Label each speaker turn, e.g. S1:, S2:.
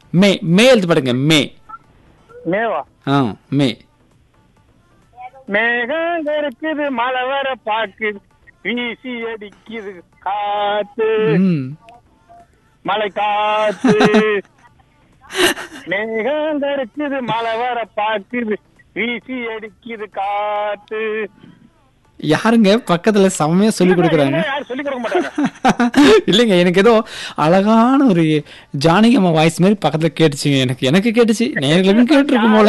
S1: மே மே எழுத்து பாடுங்க. மே.
S2: மேவா?
S1: மே.
S2: மேகம் இருக்குது, மழை வர பாக்குது, வீசி அடிக்குது காத்து, மழை காத்து. மேகம் இருக்குது, மழை வர பாக்குது, வீசி அடிக்குது காத்து.
S1: யாருங்க பக்கத்துல செம்மையா சொல்லி கொடுக்குறாங்க?
S2: யாரும் சொல்லி கொடுக்க மாட்டாங்க.
S1: இல்லைங்க, எனக்கு ஏதோ அழகான ஒரு ஜானகி அம்மா வாய்ஸ் மாதிரி பக்கத்துல கேட்டுச்சுங்க. எனக்கு கேட்டுச்சு, நேர்களுக்கும் கேட்டிருக்கும் போல.